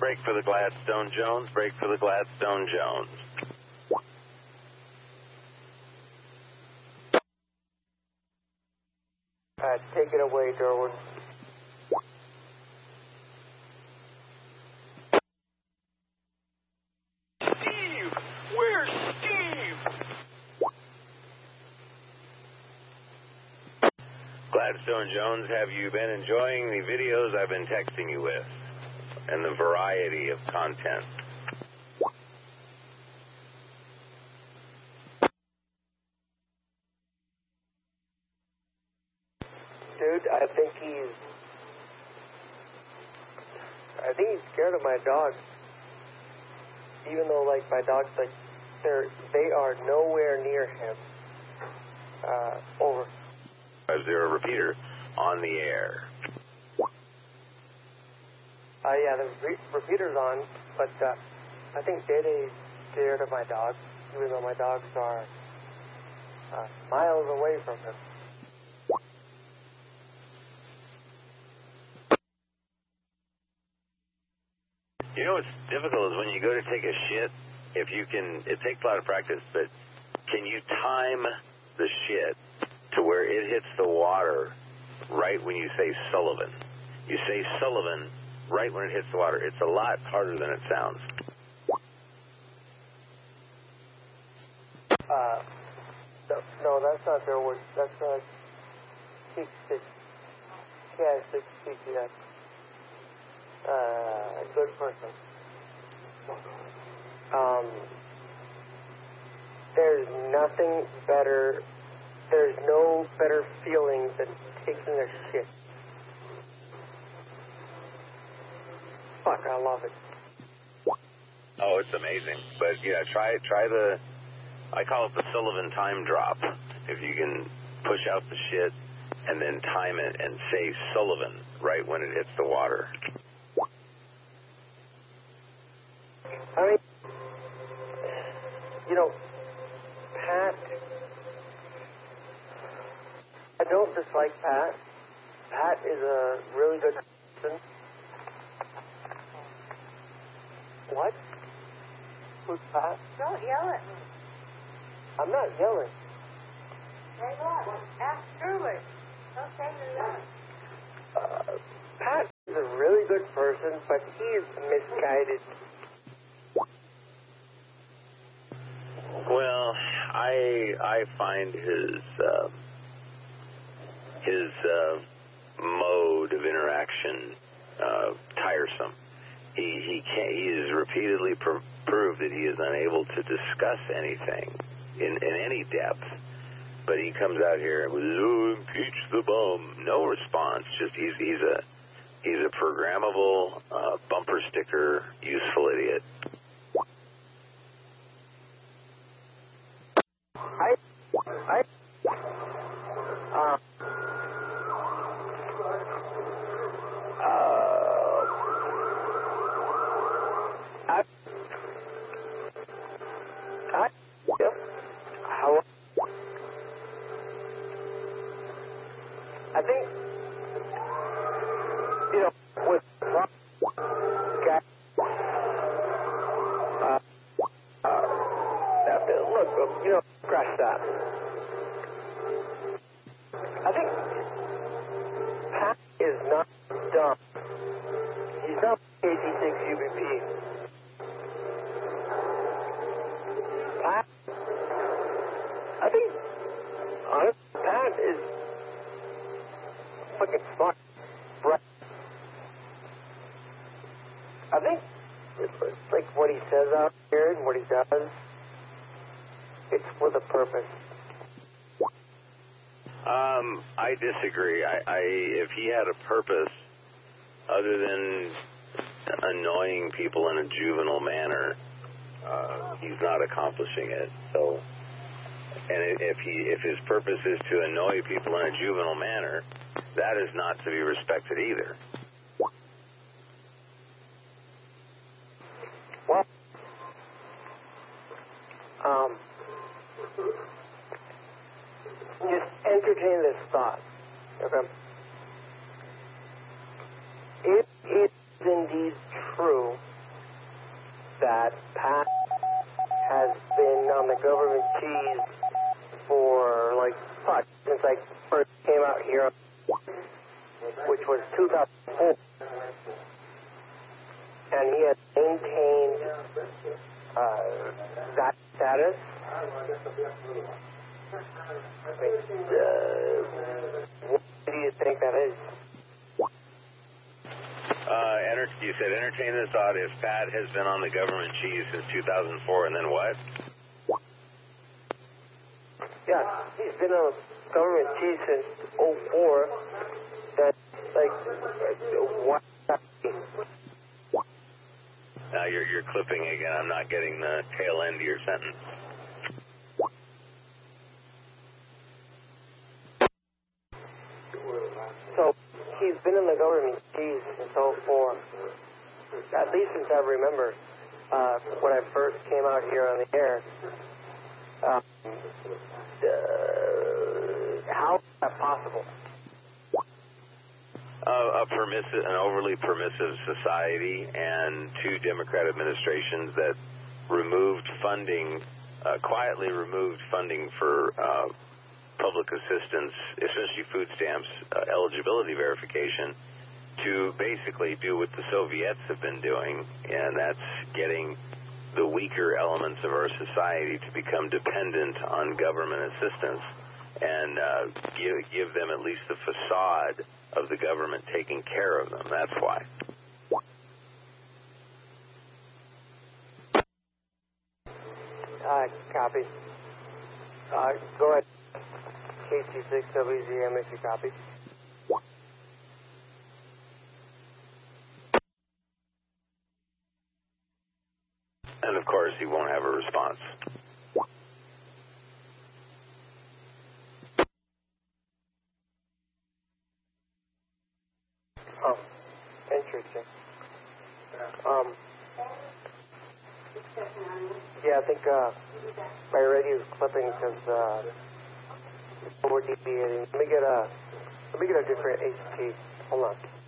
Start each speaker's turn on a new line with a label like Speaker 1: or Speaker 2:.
Speaker 1: Break for the Gladstone Jones. Break for the Gladstone Jones.
Speaker 2: Take it away, Derwin.
Speaker 1: Steve! Where's Steve? Gladstone Jones, have you been enjoying the videos I've been texting you with? And the variety of content?
Speaker 2: Dude, I think he's scared of my dogs. Even though, like, my dogs, like, they are nowhere near him. Over.
Speaker 1: 50 repeater on the air.
Speaker 2: Yeah, the repeater's on, but I think Day's scared of my dogs, even though my dogs are miles away from him.
Speaker 1: You know what's difficult is when you go to take a shit, if you can, it takes a lot of practice, but can you time the shit to where it hits the water right when you say Sullivan? You say Sullivan right when it hits the water. It's a lot harder than it sounds.
Speaker 2: No, that's not their word. That's six. Yeah, six. That's a good person. There's nothing better. There's no better feeling than taking a shit. Fuck, I love it.
Speaker 1: Oh, it's amazing. But yeah, try the, I call it the Sullivan time drop. If you can push out the shit and then time it and say Sullivan right when it hits the water.
Speaker 2: I mean, you know, Pat, I don't dislike Pat. Pat is a really good person. What? Who's Pat?
Speaker 3: Don't yell at me.
Speaker 2: I'm not yelling.
Speaker 3: Say what? Ask Gerwin. Don't say you're yelling.
Speaker 2: Pat is a really good person, but he's misguided.
Speaker 1: Well, I find his mode of interaction tiresome. He has repeatedly proved that he is unable to discuss anything in any depth. But he comes out here with impeach the bum. No response. Just he's a programmable bumper sticker useful idiot.
Speaker 2: I think, you know, with guys, look, you know, scratch that. I think Pat is not dumb. He's not KT6 UBP. Pat, I think, honestly, Pat is fucking smart. Right. I think it's like what he says out here and what he does, it's with a purpose.
Speaker 1: I disagree. If he had a purpose other than annoying people in a juvenile manner, he's not accomplishing it. So, and if his purpose is to annoy people in a juvenile manner, that is not to be respected either.
Speaker 2: Well, just entertain this thought, okay? If it is indeed true that Pat has been on the government cheese for, like, since I first came out here, which was 2004. And he has maintained that status. What do you think that is?
Speaker 1: You said entertain the thought if Pat has been on the government cheese since 2004, and then what?
Speaker 2: Yeah, he's been on government cheese since 2004. That's like, what?
Speaker 1: Now you're clipping again. I'm not getting the tail end of your sentence.
Speaker 2: So he's been in the government cheese since 2004. At least since I remember when I first came out here on the air. How is that possible?
Speaker 1: An overly permissive society and two Democrat administrations that removed funding, quietly removed funding for public assistance, especially food stamps, eligibility verification, to basically do what the Soviets have been doing, and that's getting the weaker elements of our society to become dependent on government assistance and give them at least the facade of the government taking care of them. That's why.
Speaker 2: Copy. Go ahead. KT6WZM if you copy.
Speaker 1: And of course, he won't have a response.
Speaker 2: Oh, interesting. Yeah, I think my radio's clipping because we're deviating. Let me get a different HT. Hold on.